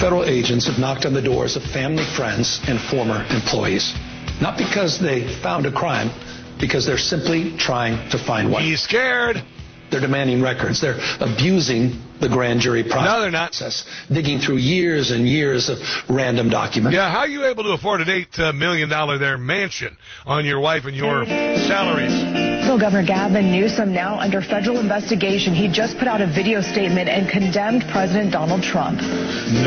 federal agents have knocked on the doors of family, friends, and former employees. Not because they found a crime, because they're simply trying to find one. He's scared. They're demanding records. They're abusing the grand jury process. No, they're not. Digging through years and years of random documents. Yeah, how are you able to afford an $8 million mansion on your wife and your salaries? So Governor Gavin Newsom now under federal investigation. He just put out a video statement and condemned President Donald Trump.